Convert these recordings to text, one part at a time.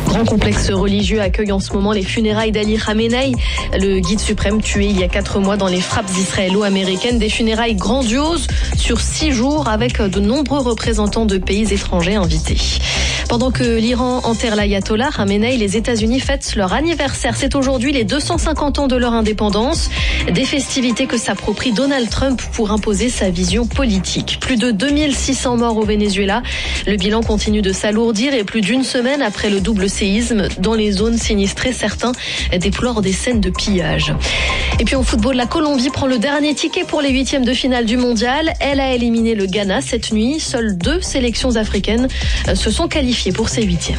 Grand complexe religieux accueille en ce moment les funérailles d'Ali Khamenei, le guide suprême tué il y a 4 mois dans les frappes israélo-américaines. Des funérailles grandioses sur 6 jours avec de nombreux représentants de pays étrangers invités. Pendant que l'Iran enterre l'ayatollah Khamenei, les États-Unis fêtent leur anniversaire. C'est aujourd'hui les 250 ans de leur indépendance. Des festivités que s'approprie Donald Trump pour imposer sa vision politique. Plus de 2600 morts au Venezuela. Le bilan continue de s'alourdir et plus d'une semaine après le double séisme dans les zones sinistrées, certains déplorent des scènes de pillage. Et puis en football, la Colombie prend le dernier ticket pour les 8e de finale du mondial. Elle a éliminé le Ghana cette nuit. Seules 2 sélections africaines se sont qualifiées pour ces 8e.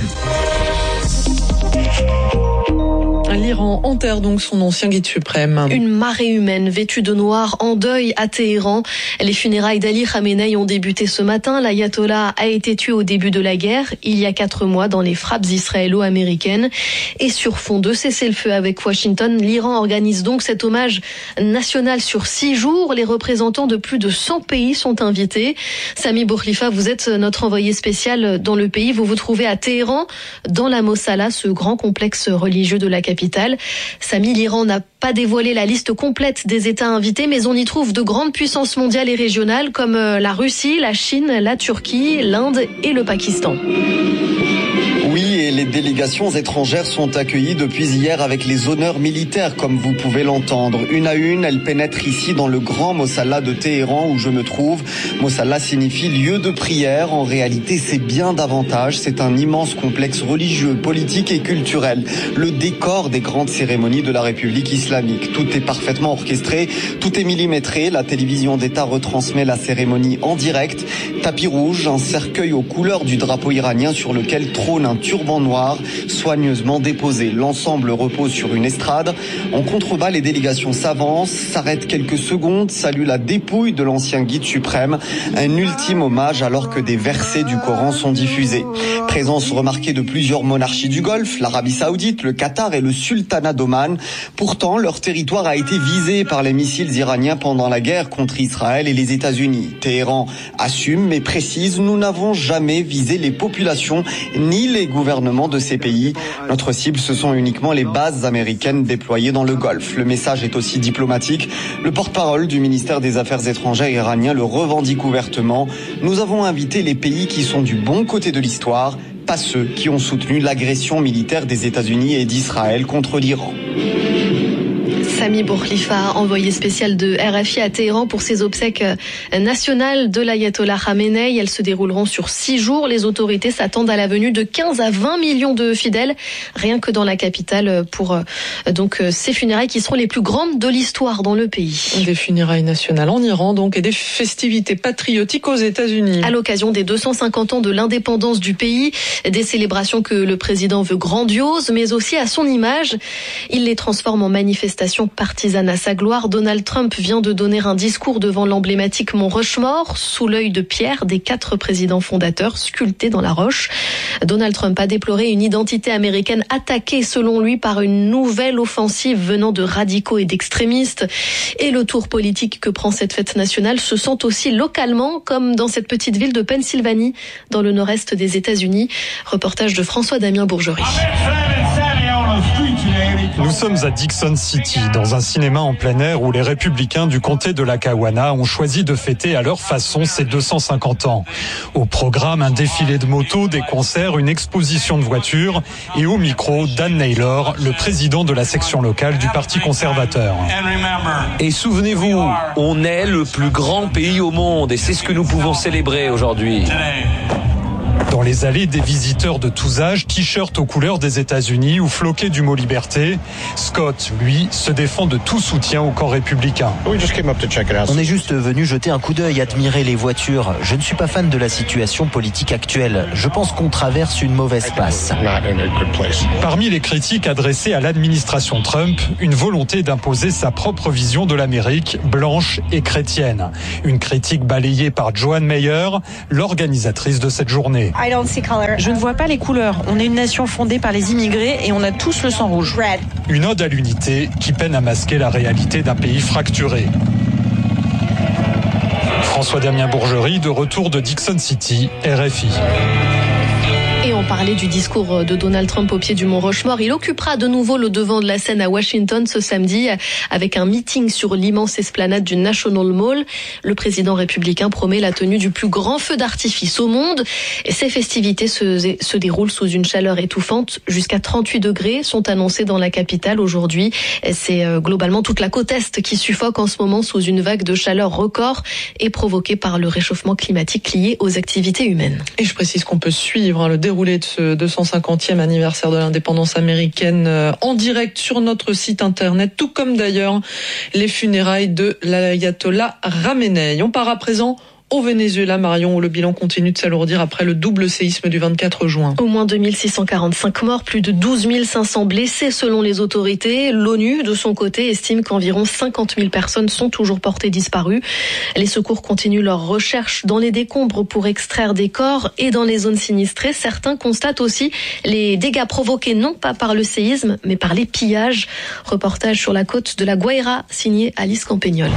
L'Iran enterre donc son ancien guide suprême. Une marée humaine vêtue de noir en deuil à Téhéran. Les funérailles d'Ali Khamenei ont débuté ce matin. L'ayatollah a été tué au début de la guerre, il y a 4 mois, dans les frappes israélo-américaines. Et sur fond de cessez-le-feu avec Washington, l'Iran organise donc cet hommage national sur 6 jours. Les représentants de plus de 100 pays sont invités. Sami Bourkhlifa, vous êtes notre envoyé spécial dans le pays. Vous vous trouvez à Téhéran, dans la Mossala, ce grand complexe religieux de la capitale. Sami, l'Iran n'a pas dévoilé la liste complète des États invités, mais on y trouve de grandes puissances mondiales et régionales comme la Russie, la Chine, la Turquie, l'Inde et le Pakistan. Oui, et les délégations étrangères sont accueillies depuis hier avec les honneurs militaires, comme vous pouvez l'entendre. Une à une, elles pénètrent ici dans le grand Mossala de Téhéran où je me trouve. Mossala signifie lieu de prière. En réalité, c'est bien davantage. C'est un immense complexe religieux, politique et culturel. Le décor des grandes cérémonies de la République islamique. Tout est parfaitement orchestré, tout est millimétré. La télévision d'État retransmet la cérémonie en direct. Tapis rouge, un cercueil aux couleurs du drapeau iranien sur lequel trône un turban noir soigneusement déposé. L'ensemble repose sur une estrade. En contrebas, les délégations s'avancent, s'arrêtent quelques secondes, saluent la dépouille de l'ancien guide suprême. Un ultime hommage alors que des versets du Coran sont diffusés. Présence remarquée de plusieurs monarchies du Golfe, l'Arabie Saoudite, le Qatar et le Sultanat d'Oman. Pourtant, leur territoire a été visé par les missiles iraniens pendant la guerre contre Israël et les États-Unis. Téhéran assume mais précise, nous n'avons jamais visé les populations ni les gouvernements de ces pays. Notre cible, ce sont uniquement les bases américaines déployées dans le Golfe. Le message est aussi diplomatique. Le porte-parole du ministère des Affaires étrangères iranien le revendique ouvertement. Nous avons invité les pays qui sont du bon côté de l'histoire, pas ceux qui ont soutenu l'agression militaire des États-Unis et d'Israël contre l'Iran. Sami Bourkhlifa, envoyé spécial de RFI à Téhéran pour ses obsèques nationales de l'ayatollah Khamenei. Elles se dérouleront sur 6 jours. Les autorités s'attendent à la venue de 15 à 20 millions de fidèles, rien que dans la capitale, pour donc ces funérailles qui seront les plus grandes de l'histoire dans le pays. Des funérailles nationales en Iran donc et des festivités patriotiques aux États-Unis. À l'occasion des 250 ans de l'indépendance du pays, des célébrations que le président veut grandioses, mais aussi à son image. Il les transforme en manifestations partisane à sa gloire. Donald Trump vient de donner un discours devant l'emblématique Mont Rushmore, sous l'œil de pierre des 4 présidents fondateurs sculptés dans la roche. Donald Trump a déploré une identité américaine attaquée, selon lui, par une nouvelle offensive venant de radicaux et d'extrémistes. Et le tour politique que prend cette fête nationale se sent aussi localement, comme dans cette petite ville de Pennsylvanie, dans le nord-est des États-Unis. Reportage de François-Damien Bourgerie. Nous sommes à Dixon City, dans un cinéma en plein air où les républicains du comté de Lackawanna ont choisi de fêter à leur façon ces 250 ans. Au programme, un défilé de motos, des concerts, une exposition de voitures et au micro, Dan Naylor, le président de la section locale du Parti conservateur. Et souvenez-vous, on est le plus grand pays au monde et c'est ce que nous pouvons célébrer aujourd'hui. Dans les allées, des visiteurs de tous âges, t-shirts aux couleurs des États-Unis ou floqués du mot liberté. Scott, lui, se défend de tout soutien au camp républicain. On est juste venu jeter un coup d'œil, admirer les voitures. Je ne suis pas fan de la situation politique actuelle. Je pense qu'on traverse une mauvaise passe. Parmi les critiques adressées à l'administration Trump, une volonté d'imposer sa propre vision de l'Amérique, blanche et chrétienne. Une critique balayée par Joan Meyer, l'organisatrice de cette journée. Je ne vois pas les couleurs. On est une nation fondée par les immigrés et on a tous le sang rouge. Une ode à l'unité qui peine à masquer la réalité d'un pays fracturé. François-Damien Bourgerie, de retour de Dixon City, RFI. Et on parle parler du discours de Donald Trump au pied du Mont Rushmore. Il occupera de nouveau le devant de la scène à Washington ce samedi avec un meeting sur l'immense esplanade du National Mall. Le président républicain promet la tenue du plus grand feu d'artifice au monde. Et ces festivités se déroulent sous une chaleur étouffante. Jusqu'à 38 degrés sont annoncés dans la capitale aujourd'hui. C'est globalement toute la côte est qui suffoque en ce moment sous une vague de chaleur record et provoquée par le réchauffement climatique lié aux activités humaines. Et je précise qu'on peut suivre le déroulé de ce 250e anniversaire de l'indépendance américaine en direct sur notre site internet, tout comme d'ailleurs les funérailles de l'ayatollah Khamenei. On part à présent au Venezuela, Marion, où le bilan continue de s'alourdir après le double séisme du 24 juin. Au moins 2645 morts, plus de 12 500 blessés selon les autorités. L'ONU, de son côté, estime qu'environ 50 000 personnes sont toujours portées disparues. Les secours continuent leurs recherches dans les décombres pour extraire des corps et dans les zones sinistrées. Certains constatent aussi les dégâts provoqués non pas par le séisme, mais par les pillages. Reportage sur la côte de la Guaira, signé Alice Campagnol.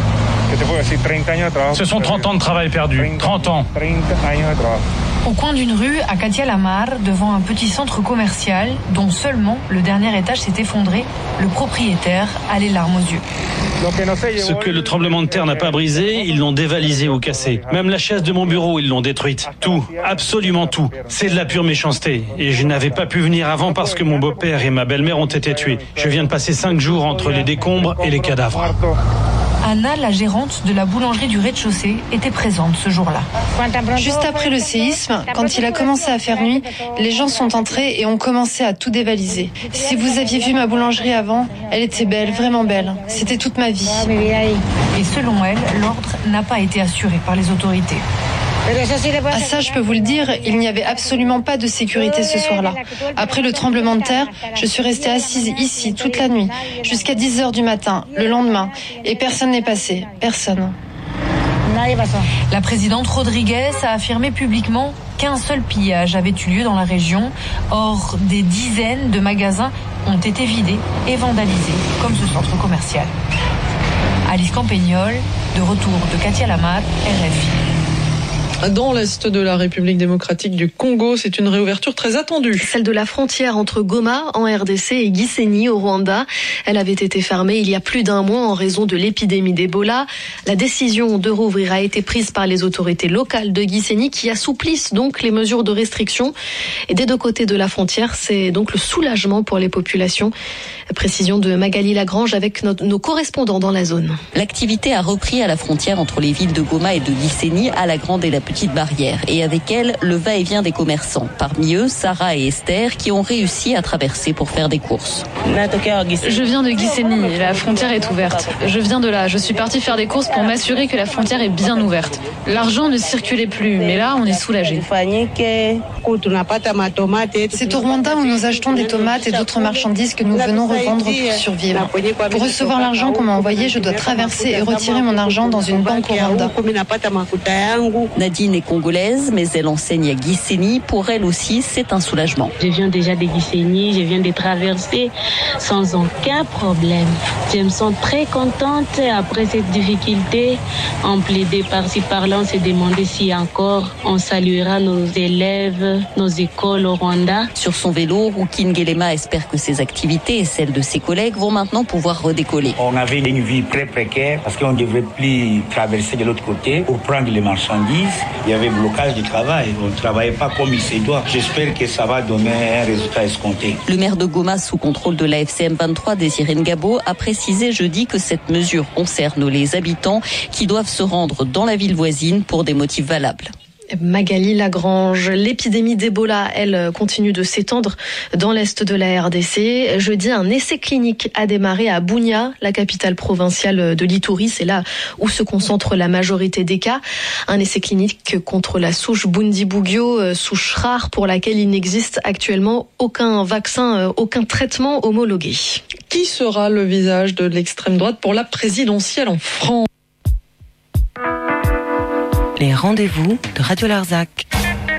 Ce sont 30 ans de travail perdu. 30 ans. Au coin d'une rue, à Katia Lamar, devant un petit centre commercial dont seulement le dernier étage s'est effondré, le propriétaire a les larmes aux yeux. Ce que le tremblement de terre n'a pas brisé, ils l'ont dévalisé ou cassé. Même la chaise de mon bureau, ils l'ont détruite. Tout, absolument tout. C'est de la pure méchanceté. Et je n'avais pas pu venir avant parce que mon beau-père et ma belle-mère ont été tués. Je viens de passer 5 jours entre les décombres et les cadavres. Anna, la gérante de la boulangerie du rez-de-chaussée, était présente ce jour-là. Juste après le séisme, quand il a commencé à faire nuit, les gens sont entrés et ont commencé à tout dévaliser. Si vous aviez vu ma boulangerie avant, elle était belle, vraiment belle. C'était toute ma vie. Et selon elle, l'ordre n'a pas été assuré par les autorités. Ah ça, je peux vous le dire, il n'y avait absolument pas de sécurité ce soir-là. Après le tremblement de terre, je suis restée assise ici toute la nuit, jusqu'à 10h du matin, le lendemain, et personne n'est passé. Personne. La présidente Rodriguez a affirmé publiquement qu'un seul pillage avait eu lieu dans la région. Or, des dizaines de magasins ont été vidés et vandalisés, comme ce centre commercial. Alice Campagnol, de retour de Katia Lamar, RFI. Dans l'est de la République démocratique du Congo, c'est une réouverture très attendue. Celle de la frontière entre Goma en RDC et Gisenyi au Rwanda. Elle avait été fermée il y a plus d'un mois en raison de l'épidémie d'Ebola. La décision de rouvrir a été prise par les autorités locales de Gisenyi qui assouplissent donc les mesures de restriction. Et des deux côtés de la frontière, c'est donc le soulagement pour les populations. Précision de Magali Lagrange avec nos correspondants dans la zone. L'activité a repris à la frontière entre les villes de Goma et de Gisenyi, à la grande et la petite barrière. Et avec elle, le va-et-vient des commerçants. Parmi eux, Sarah et Esther qui ont réussi à traverser pour faire des courses. Je viens de Gisenyi, la frontière est ouverte. Je viens de là, je suis partie faire des courses pour m'assurer que la frontière est bien ouverte. L'argent ne circulait plus, mais là, on est soulagés. C'est au Rwanda où nous achetons des tomates et d'autres marchandises que nous venons revendre pour survivre. Pour recevoir l'argent qu'on m'a envoyé, je dois traverser et retirer mon argent dans une banque au Rwanda. Nadine est congolaise, mais elle enseigne à Gisenyi. Pour elle aussi, c'est un soulagement. Je viens déjà de Gisenyi, je viens de traverser sans aucun problème. Je me sens très contente après cette difficulté. On plaidait par-ci par-là, on s'est demandé si encore on saluera nos élèves, nos écoles au Rwanda. Sur son vélo, Rukin Gelema espère que ses activités et celles de ses collègues vont maintenant pouvoir redécoller. On avait une vie très précaire parce qu'on ne devait plus traverser de l'autre côté pour prendre les marchandises. Il y avait blocage du travail. On ne travaillait pas comme il se doit. J'espère que ça va donner un résultat escompté. Le maire de Goma, sous contrôle de la FCM 23, Désiré Ngabo, a précisé jeudi que cette mesure concerne les habitants qui doivent se rendre dans la ville voisine pour des motifs valables. Magali Lagrange, l'épidémie d'Ebola, elle continue de s'étendre dans l'est de la RDC. Jeudi, un essai clinique a démarré à Bunia, la capitale provinciale de l'Ituri. C'est là où se concentre la majorité des cas. Un essai clinique contre la souche Bundibugyo, souche rare pour laquelle il n'existe actuellement aucun vaccin, aucun traitement homologué. Qui sera le visage de l'extrême droite pour la présidentielle en France ? Les rendez-vous de Radio Larzac.